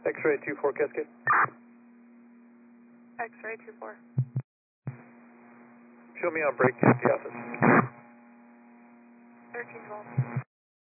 X-ray 24 Cascade. X-ray 24. Show me on break at the office.